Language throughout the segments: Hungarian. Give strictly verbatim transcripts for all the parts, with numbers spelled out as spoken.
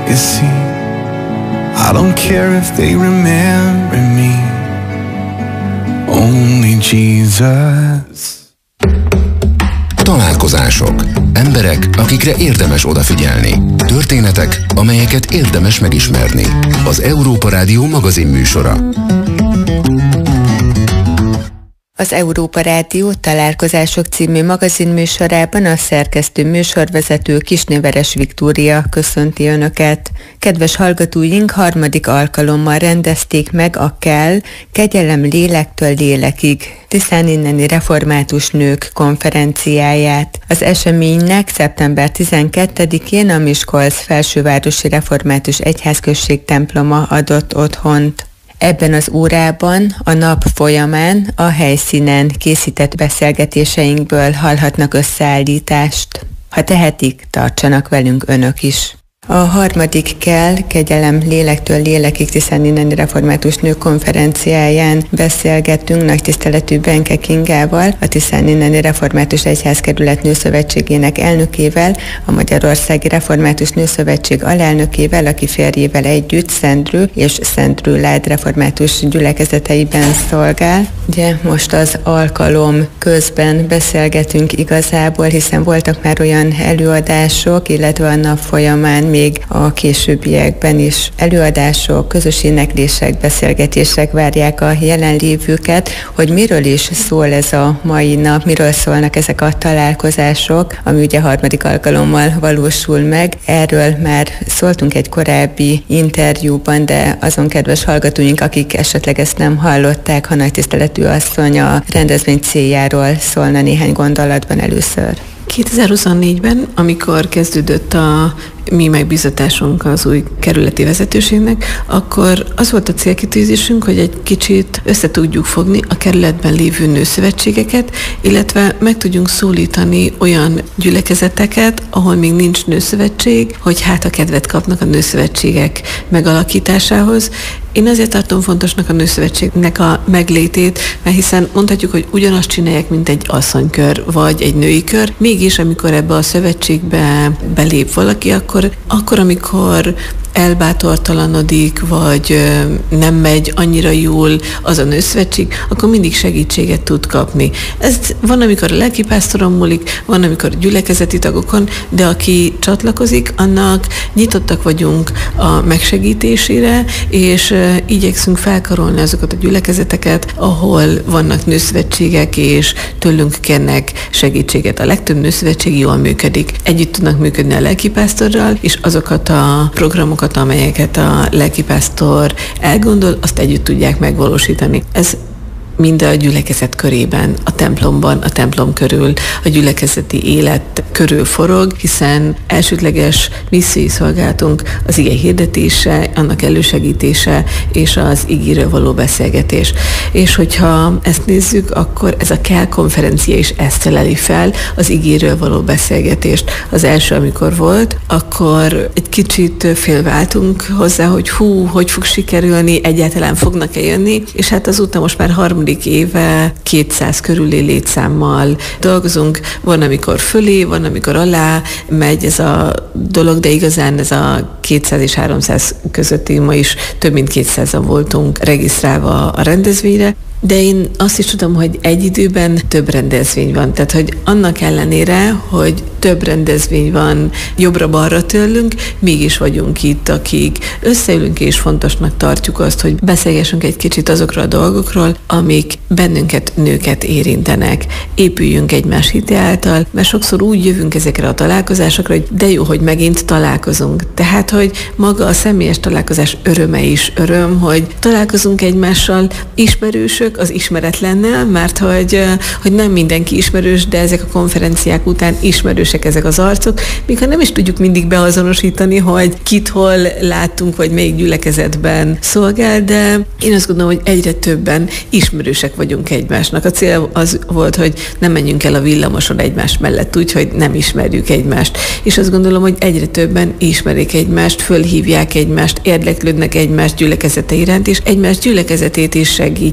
You see, I don't care if they remember me, only Jesus. Találkozások. Emberek, akikre érdemes odafigyelni. Történetek, amelyeket érdemes megismerni. Az Európa Rádió magazin műsora. Az Európa Rádió Találkozások című magazinműsorában a szerkesztő műsorvezető Kisnéveres Viktória köszönti Önöket. Kedves hallgatóink, harmadik alkalommal rendezték meg a Kell, Kegyelem lélektől lélekig Tiszán inneni református nők konferenciáját. Az eseménynek szeptember tizenkettedikén a Miskolc Felsővárosi Református Egyházközség temploma adott otthont. Ebben az órában a nap folyamán a helyszínen készített beszélgetéseinkből hallhatnak összeállítást. Ha tehetik, tartsanak velünk Önök is. A harmadik Kell, Kegyelem lélektől lélekig Tiszán inneni református nők konferenciáján beszélgettünk nagy tiszteletű Benke Kingával, a Tiszán inneni református egyházkerület nőszövetségének elnökével, a Magyarországi Református Nőszövetség alelnökével, aki férjével együtt Szendrő és Szendrőlád református gyülekezeteiben szolgál. Ugye most az alkalom közben beszélgetünk igazából, hiszen voltak már olyan előadások, illetve a nap folyamán még a későbbiekben is előadások, közös éneklések, beszélgetések várják a jelenlévőket, hogy miről is szól ez a mai nap, miről szólnak ezek a találkozások, ami ugye harmadik alkalommal valósul meg. Erről már szóltunk egy korábbi interjúban, de azon kedves hallgatóink, akik esetleg ezt nem hallották, ha nagy tiszteletű asszony a rendezvény céljáról szólna néhány gondolatban először. kétezer-huszonnégyben, amikor kezdődött a mi megbízatásunk az új kerületi vezetőségnek, akkor az volt a célkitűzésünk, hogy egy kicsit össze tudjuk fogni a kerületben lévő nőszövetségeket, illetve meg tudjunk szólítani olyan gyülekezeteket, ahol még nincs nőszövetség, hogy hát a kedvet kapnak a nőszövetségek megalakításához. Én azért tartom fontosnak a nőszövetségnek a meglétét, mert hiszen mondhatjuk, hogy ugyanazt csinálják, mint egy asszonykör vagy egy női kör, mégis amikor ebbe a szövetségbe belép valaki, akkor Akkor, amikor elbátortalanodik, vagy nem megy annyira jól az a nőszövetség, akkor mindig segítséget tud kapni. Ez van, amikor a lelkipásztoron múlik, van, amikor gyülekezeti tagokon, de aki csatlakozik, annak nyitottak vagyunk a megsegítésére, és igyekszünk felkarolni azokat a gyülekezeteket, ahol vannak nőszövetségek, és tőlünk kérnek segítséget. A legtöbb nőszövetség jól működik. Együtt tudnak működni a lelkipásztorral, és azokat a programokat, amelyeket a lelkipásztor elgondol, azt együtt tudják megvalósítani. Ez mind a gyülekezet körében, a templomban, a templom körül, a gyülekezeti élet körül forog, hiszen elsődleges missziói szolgálatunk az ige hirdetése, annak elősegítése és az igéről való beszélgetés. És hogyha ezt nézzük, akkor ez a Kell konferencia is ezt öleli fel, az igéről való beszélgetést. Az első, amikor volt, akkor egy kicsit félváltunk hozzá, hogy hú, hogy fog sikerülni, egyáltalán fognak-e jönni, és hát azóta most már harmadik éve kétszáz körüli létszámmal dolgozunk. Van, amikor fölé, van, amikor alá megy ez a dolog, de igazán ez a kétszáz és háromszáz közötti, ma is több mint kétszázan voltunk regisztrálva a rendezvényre. De én azt is tudom, hogy egy időben több rendezvény van. Tehát, hogy annak ellenére, hogy több rendezvény van jobbra-balra tőlünk, mégis vagyunk itt, akik összeülünk és fontosnak tartjuk azt, hogy beszélgessünk egy kicsit azokról a dolgokról, amik bennünket, nőket érintenek. Épüljünk egymás hite által, mert sokszor úgy jövünk ezekre a találkozásokra, hogy de jó, hogy megint találkozunk. Tehát, hogy maga a személyes találkozás öröme is öröm, hogy találkozunk egymással, ismerősök, az ismeretlennel, mert hogy, hogy nem mindenki ismerős, de ezek a konferenciák után ismerősek ezek az arcok, míg ha nem is tudjuk mindig beazonosítani, hogy kit hol láttunk, vagy melyik gyülekezetben szolgál, de én azt gondolom, hogy egyre többen ismerősek vagyunk egymásnak. A cél az volt, hogy nem menjünk el a villamoson egymás mellett úgy, hogy nem ismerjük egymást. És azt gondolom, hogy egyre többen ismerik egymást, fölhívják egymást, érdeklődnek egymás gyülekezete iránt, és egymás gyülekezetét is segítjük. A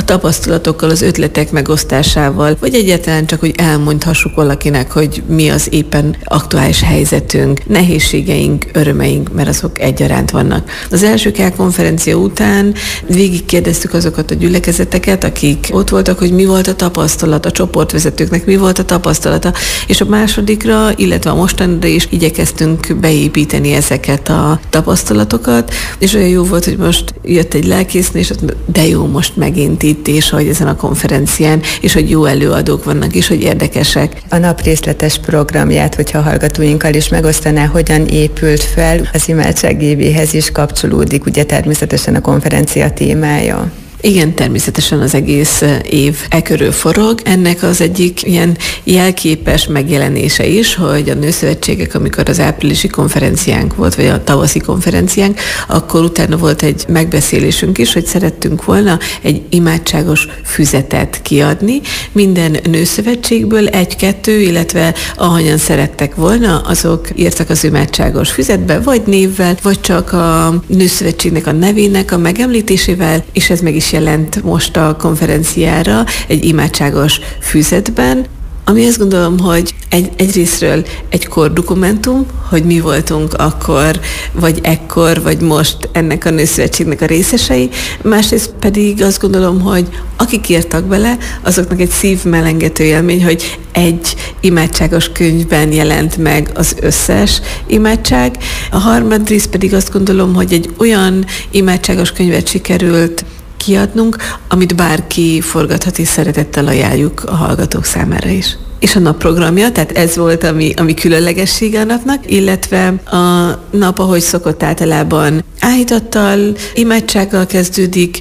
a tapasztalatokkal, az ötletek megosztásával, vagy egyáltalán csak, hogy elmondhassuk valakinek, hogy mi az éppen aktuális helyzetünk, nehézségeink, örömeink, mert azok egyaránt vannak. Az első K konferencia után végigkérdeztük azokat a gyülekezeteket, akik ott voltak, hogy mi volt a tapasztalat, a csoportvezetőknek mi volt a tapasztalata, és a másodikra, illetve a mostanra is igyekeztünk beépíteni ezeket a tapasztalatokat, és olyan jó volt, hogy most jött egy lelkésznő, és ott, de jó, most megint itt, és hogy ezen a konferencián, és hogy jó előadók vannak, és hogy érdekesek. A nap részletes programját, hogyha a hallgatóinkkal is megosztaná, hogyan épült fel, az imádság évéhez is kapcsolódik, ugye természetesen a konferencia témája. Igen, természetesen az egész év e körül forog. Ennek az egyik ilyen jelképes megjelenése is, hogy a nőszövetségek, amikor az áprilisi konferenciánk volt, vagy a tavaszi konferenciánk, akkor utána volt egy megbeszélésünk is, hogy szerettünk volna egy imádságos füzetet kiadni. Minden nőszövetségből egy-kettő, illetve ahogyan szerettek volna, azok írtak az imádságos füzetbe, vagy névvel, vagy csak a nőszövetségnek a nevének a megemlítésével, és ez meg is jelent most a konferenciára egy imádságos füzetben, ami azt gondolom, hogy egy, egyrésztről egy kordokumentum, hogy mi voltunk akkor, vagy ekkor, vagy most ennek a nőszövetségnek a részesei, másrészt pedig azt gondolom, hogy akik írtak bele, azoknak egy szívmelengető élmény, hogy egy imádságos könyvben jelent meg az összes imádság. A harmadrészt pedig azt gondolom, hogy egy olyan imádságos könyvet sikerült kiadnunk, amit bárki forgathat, és szeretettel ajánljuk a hallgatók számára is. És a nap programja, tehát ez volt, ami, ami különlegessége a napnak, illetve a nap, ahogy szokott általában áhítattal, imádsággal kezdődik,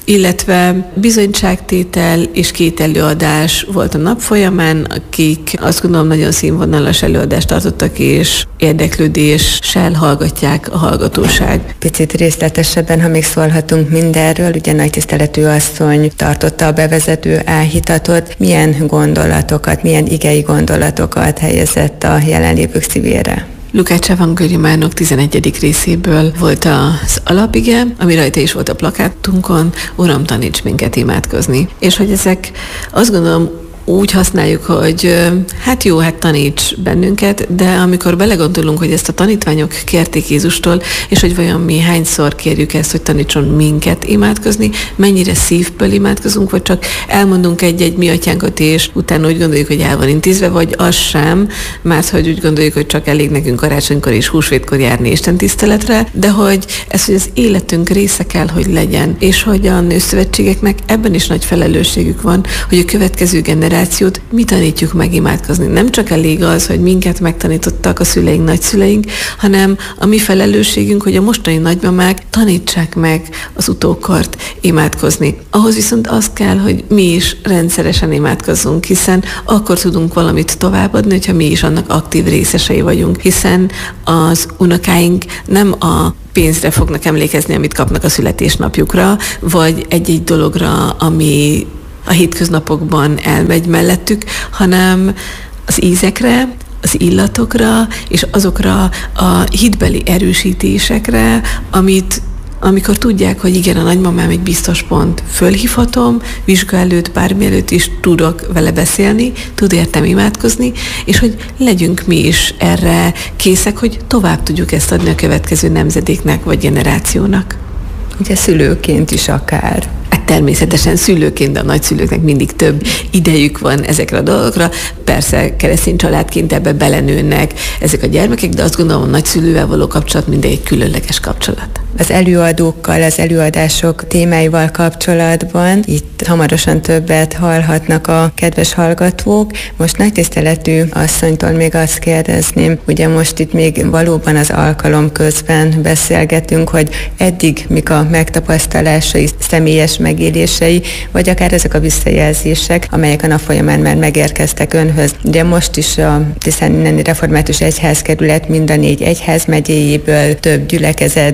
illetve bizonyságtétel és két előadás volt a nap folyamán, akik azt gondolom nagyon színvonalas előadást tartottak, és érdeklődéssel hallgatják a hallgatóság. Picit részletesebben, ha még szólhatunk mindenről, ugye nagy tiszteletű asszony tartotta a bevezető áhítatot, milyen gondolatokat, milyen igei gondolatokat helyezett a jelenlévők szívére? Lukács evangéliumának tizenegyedik részéből volt az alapige, ami rajta is volt a plakátunkon, Uram, taníts minket imádkozni. És hogy ezek azt gondolom úgy használjuk, hogy hát jó, hát taníts bennünket, de amikor belegondolunk, hogy ezt a tanítványok kérték Jézustól, és hogy vajon mi hányszor kérjük ezt, hogy tanítson minket imádkozni, mennyire szívből imádkozunk, vagy csak elmondunk egy-egy mi atyánkat, és utána úgy gondoljuk, hogy el van intézve, vagy az sem, mert hogy úgy gondoljuk, hogy csak elég nekünk karácsonykor és húsvétkor járni Isten tiszteletre, de hogy ez, hogy az életünk része kell, hogy legyen, és hogy a nőszövetségeknek ebben is nagy felelősségük van, hogy a következő generációt mi tanítjuk meg imádkozni. Nem csak elég az, hogy minket megtanítottak a szüleink, nagyszüleink, hanem a mi felelősségünk, hogy a mostani nagymamák tanítsák meg az utókort imádkozni. Ahhoz viszont az kell, hogy mi is rendszeresen imádkozzunk, hiszen akkor tudunk valamit továbbadni, hogyha mi is annak aktív részesei vagyunk, hiszen az unokáink nem a pénzre fognak emlékezni, amit kapnak a születésnapjukra, vagy egy-egy dologra, ami a hétköznapokban elmegy mellettük, hanem az ízekre, az illatokra, és azokra a hitbeli erősítésekre, amit amikor tudják, hogy igen, a nagymamám egy biztos pont, fölhívhatom, vizsga előtt, bármi előtt is tudok vele beszélni, tud értem imádkozni, és hogy legyünk mi is erre készek, hogy tovább tudjuk ezt adni a következő nemzedéknek vagy generációnak. Ugye szülőként is akár. Természetesen szülőként, de a nagyszülőknek mindig több idejük van ezekre a dolgokra. Persze keresztény családként ebbe belenőnek ezek a gyermekek, de azt gondolom, a nagyszülővel való kapcsolat mindegy egy különleges kapcsolat. Az előadókkal, az előadások témáival kapcsolatban itt hamarosan többet hallhatnak a kedves hallgatók. Most nagy tiszteletű asszonytól még azt kérdezném, ugye most itt még valóban az alkalom közben beszélgetünk, hogy eddig mik a megtapasztalásai, személyes megélései, vagy akár ezek a visszajelzések, amelyek a nap folyamán már megérkeztek önhöz. Ugye most is a Tiszáni Református Egyházkerület mind a négy egyházmegyéjéből, több gyülekezetből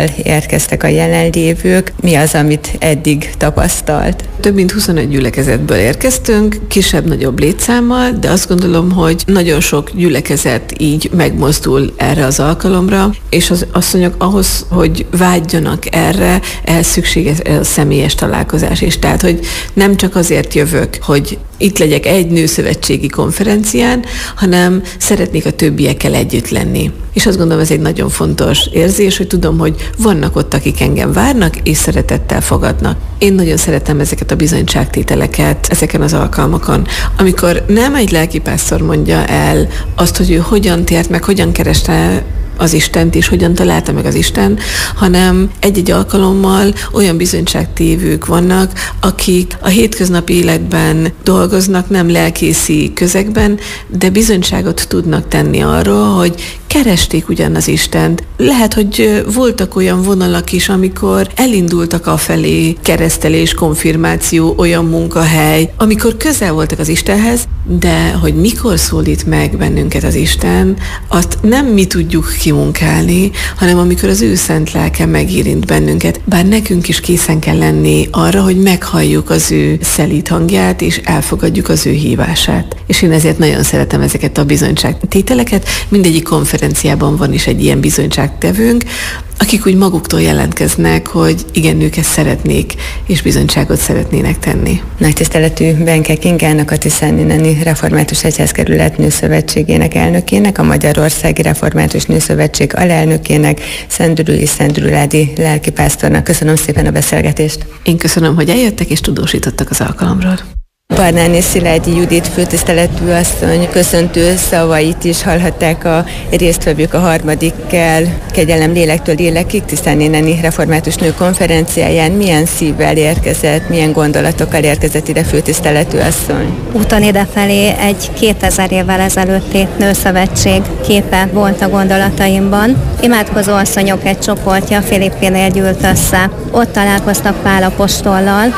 érkeztek a jelenlévők. Mi az, amit eddig tapasztalt? Több mint huszonöt gyülekezetből érkeztünk, kisebb-nagyobb létszámmal, de azt gondolom, hogy nagyon sok gyülekezet így megmozdul erre az alkalomra, és az asszonyok ahhoz, hogy vágyjanak erre, ehhez szükséges a személyes találkozás is. Tehát, hogy nem csak azért jövök, hogy itt legyek egy nőszövetségi konferencián, hanem szeretnék a többiekkel együtt lenni. És azt gondolom, ez egy nagyon fontos érzés, hogy tudom, hogy vannak ott, akik engem várnak, és szeretettel fogadnak. Én nagyon szeretem ezeket a bizonyságtételeket ezeken az alkalmakon, amikor nem egy lelkipásztor mondja el azt, hogy ő hogyan tért meg, hogyan kereste az Istent, és hogyan találta meg az Isten, hanem egy-egy alkalommal olyan bizonyságtévők vannak, akik a hétköznapi életben dolgoznak, nem lelkészi közegben, de bizonyságot tudnak tenni arról, hogy keresték ugyan az Istent. Lehet, hogy voltak olyan vonalak is, amikor elindultak afelé, keresztelés, konfirmáció, olyan munkahely, amikor közel voltak az Istenhez, de hogy mikor szólít meg bennünket az Isten, azt nem mi tudjuk kimunkálni, hanem amikor az ő szent lelke megérint bennünket. Bár nekünk is készen kell lenni arra, hogy meghalljuk az ő szelíd hangját, és elfogadjuk az ő hívását. És én ezért nagyon szeretem ezeket a bizonyságtételeket. Mindegyik konferenciában van is egy ilyen bizonyságtevőnk, akik úgy maguktól jelentkeznek, hogy igen, ők ezt szeretnék, és bizonyságot szeretnének tenni. Nagy tiszteletű Benke Kingának, a Tiszánineni Református Egyházkerület Nőszövetségének elnökének, a Magyarországi Református Nőszövetség alelnökének, Szendrői Szendrőládi lelkipásztornak. Köszönöm szépen a beszélgetést. Én köszönöm, hogy eljöttek és tudósítottak az alkalomról. Barnáné Szilágyi Judit főtiszteletű asszony köszöntő szavait is hallhatták a résztvevők a harmadik kell Kegyelem lélektől lélekig Tiszánineni Református Nő konferenciáján. Milyen szívvel érkezett, milyen gondolatokkal érkezett ide főtiszteletű asszony? Úton idefelé egy kétezer évvel ezelőtti nőszövetség képe volt a gondolataimban. Imádkozó asszonyok egy csoportja Filippinél gyűlt össze. Ott találkoztak Pál apostollal.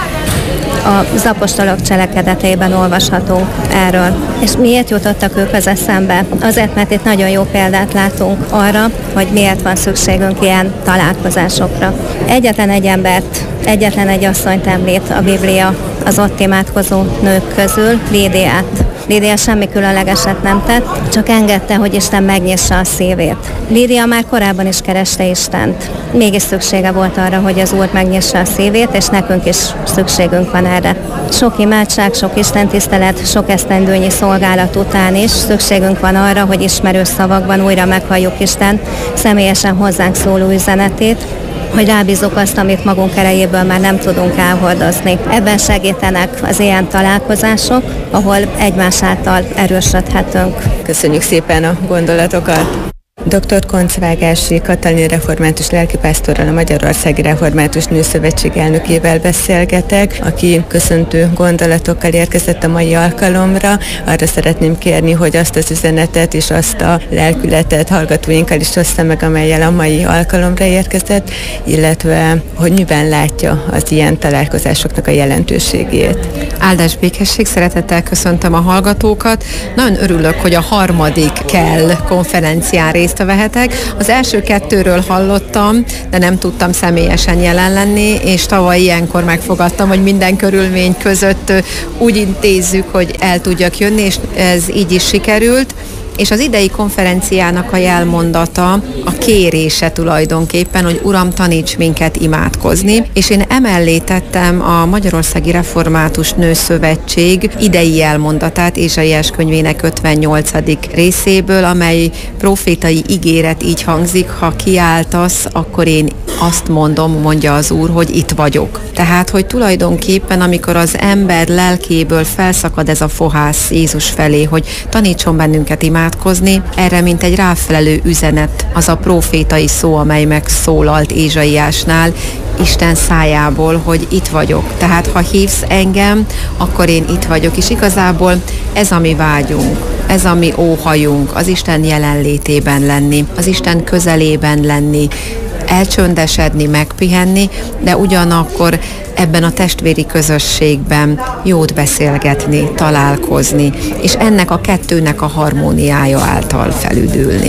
Az apostolok cselekedeteiben olvashatunk erről. És miért jutottak ők az eszembe? Azért, mert itt nagyon jó példát látunk arra, hogy miért van szükségünk ilyen találkozásokra. Egyetlen egy embert, egyetlen egy asszonyt említ a Biblia az ott imádkozó nők közül, Lídiát. Lídia semmi különlegeset nem tett, csak engedte, hogy Isten megnyissa a szívét. Lídia már korábban is kereste Istent. Mégis szüksége volt arra, hogy az Úr megnyissa a szívét, és nekünk is szükségünk van erre. Sok imádság, sok istentisztelet, sok esztendőnyi szolgálat után is szükségünk van arra, hogy ismerő szavakban újra meghalljuk Isten személyesen hozzánk szóló üzenetét, hogy rábízunk azt, amit magunk erejéből már nem tudunk elhordozni. Ebben segítenek az ilyen találkozások, ahol egymás által erősödhetünk. Köszönjük szépen a gondolatokat! doktor Koncvágási Katalin református lelkipásztorral, a Magyarországi Református Nőszövetség elnökével beszélgetek, aki köszöntő gondolatokkal érkezett a mai alkalomra. Arra szeretném kérni, hogy azt az üzenetet és azt a lelkületet hallgatóinkkal is ossza meg, amellyel a mai alkalomra érkezett, illetve hogy miben látja az ilyen találkozásoknak a jelentőségét. Áldás békesség, szeretettel köszöntöm a hallgatókat. Nagyon örülök, hogy a harmadik kell konferencián részt vehetek. Az első kettőről hallottam, de nem tudtam személyesen jelen lenni, és tavaly ilyenkor megfogadtam, hogy minden körülmény között úgy intézzük, hogy el tudjak jönni, és ez így is sikerült. És az idei konferenciának a jelmondata, a kérése tulajdonképpen, hogy Uram, taníts minket imádkozni, és én emellé tettem a Magyarországi Református Nőszövetség idei jelmondatát Ézsaiás könyvének ötvennyolcadik részéből, amely profétai ígéret így hangzik: ha kiáltasz, akkor én azt mondom, mondja az Úr, hogy itt vagyok. Tehát, hogy tulajdonképpen, amikor az ember lelkéből felszakad ez a fohász Jézus felé, hogy tanítson bennünket imádkozni, erre mint egy ráfelelő üzenet az a profétai szó, amely megszólalt Ézsaiásnál Isten szájából, hogy itt vagyok. Tehát, ha hívsz engem, akkor én itt vagyok, és igazából ez a mi vágyunk, ez a mi óhajunk, az Isten jelenlétében lenni, az Isten közelében lenni, elcsöndesedni, megpihenni, de ugyanakkor ebben a testvéri közösségben jót beszélgetni, találkozni, és ennek a kettőnek a harmóniája által felüdülni.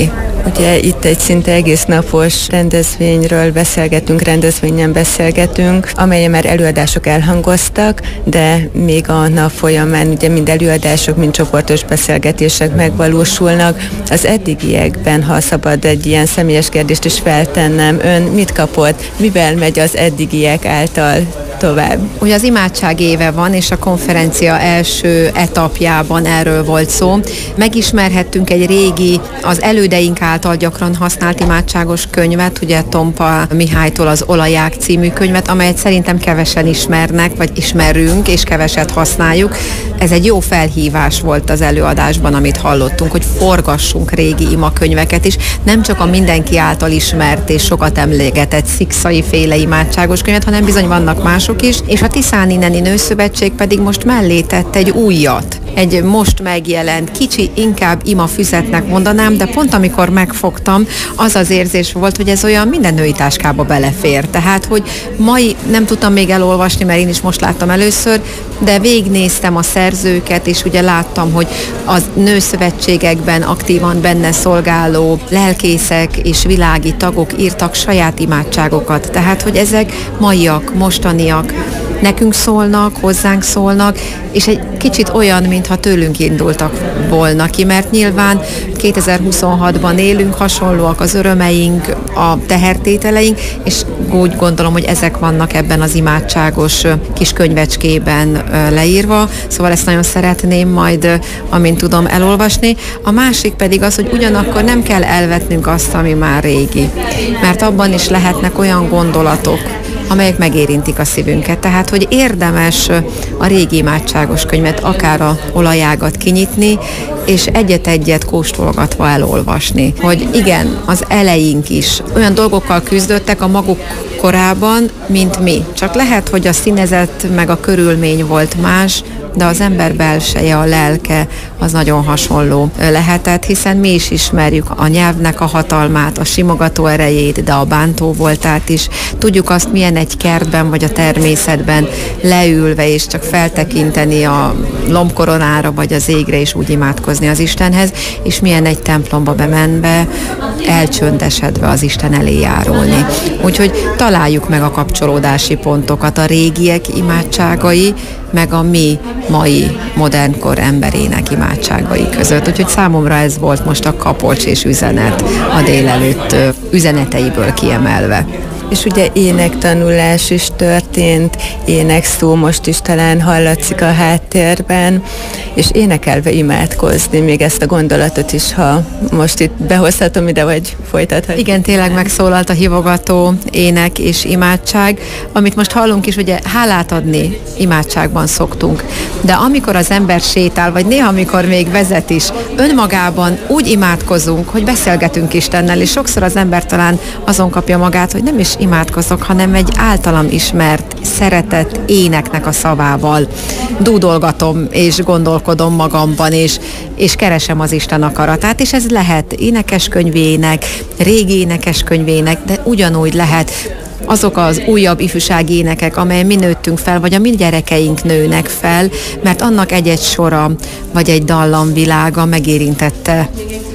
Ugye itt egy szinte egész napos rendezvényről beszélgetünk, rendezvényen beszélgetünk, amelyen már előadások elhangoztak, de még a nap folyamán ugye mind előadások, mind csoportos beszélgetések megvalósulnak. Az eddigiekben, ha szabad egy ilyen személyes kérdést is feltennem, ön mit kapott, mivel megy az eddigiek által tovább? Ugye az imádság éve van, és a konferencia első etapjában erről volt szó. Megismerhettünk egy régi, az elődeink által gyakran használt imádságos könyvet, ugye Tompa Mihálytól az Olaják című könyvet, amelyet szerintem kevesen ismernek, vagy ismerünk, és keveset használjuk. Ez egy jó felhívás volt az előadásban, amit hallottunk, hogy forgassunk régi imakönyveket is, nem csak a mindenki által ismert és sokat emlegetett Szikszai féle imádságos könyvet, hanem bizony vannak mások is, és a Tiszáni Neni Nőszövetség pedig most mellé tett egy újat. Egy most megjelent, kicsi, inkább ima füzetnek mondanám, de pont amikor megfogtam, az az érzés volt, hogy ez olyan minden női táskába belefér. Tehát, hogy mai nem tudtam még elolvasni, mert én is most láttam először, de végignéztem a szerzőket, és ugye láttam, hogy a nőszövetségekben aktívan benne szolgáló lelkészek és világi tagok írtak saját imádságokat. Tehát, hogy ezek maiak, mostaniak, nekünk szólnak, hozzánk szólnak, és egy kicsit olyan, mintha tőlünk indultak volna ki, mert nyilván kétezer-huszonhatban élünk, hasonlóak az örömeink, a tehertételeink, és úgy gondolom, hogy ezek vannak ebben az imádságos kis könyvecskében leírva, szóval ezt nagyon szeretném majd, amint tudom, elolvasni. A másik pedig az, hogy ugyanakkor nem kell elvetnünk azt, ami már régi, mert abban is lehetnek olyan gondolatok, amelyek megérintik a szívünket. Tehát, hogy érdemes a régi imádságos könyvet, akár a olajágat kinyitni, és egyet-egyet kóstolgatva elolvasni. Hogy igen, az eleink is olyan dolgokkal küzdöttek a maguk korában, mint mi. Csak lehet, hogy a színezet meg a körülmény volt más, de az ember belseje, a lelke az nagyon hasonló lehetett, hiszen mi is ismerjük a nyelvnek a hatalmát, a simogató erejét, de a bántó voltát is. Tudjuk azt, milyen egy kertben vagy a természetben leülve és csak feltekinteni a lombkoronára vagy az égre és úgy imádkozni az Istenhez, és milyen egy templomba bemenve, elcsöndesedve az Isten elé járulni. Úgyhogy találjuk meg a kapcsolódási pontokat, a régiek imádságai, meg a mi mai modernkor emberének imádságai között. Úgyhogy számomra ez volt most a kapocs és üzenet a délelőtt üzeneteiből kiemelve. És ugye énektanulás is történt, énekszó most is talán hallatszik a háttérben, és énekelve imádkozni, még ezt a gondolatot is, ha most itt behozhatom ide, vagy folytathatom. Igen, tényleg megszólalt a hívogató ének és imádság, amit most hallunk is, ugye hálát adni imádságban szoktunk, de amikor az ember sétál, vagy néha amikor még vezet is, önmagában úgy imádkozunk, hogy beszélgetünk Istennel, és sokszor az ember talán azon kapja magát, hogy nem is imádkozok, hanem egy általam ismert, szeretett éneknek a szavával dúdolgatom és gondolkodom magamban, és, és keresem az Isten akaratát, és ez lehet énekeskönyvének, régi énekeskönyvének, de ugyanúgy lehet azok az újabb ifjúsági énekek, amelyen mi nőttünk fel, vagy a mi gyerekeink nőnek fel, mert annak egy-egy sora, vagy egy dallamvilága megérintette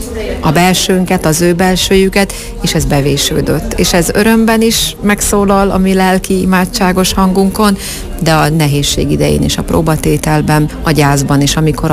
a belsőnket, az ő belsőjüket, és ez bevésődött. És ez örömben is megszólal a mi lelki imádságos hangunkon, de a nehézség idején is, a próbatételben, a gyászban is, amikor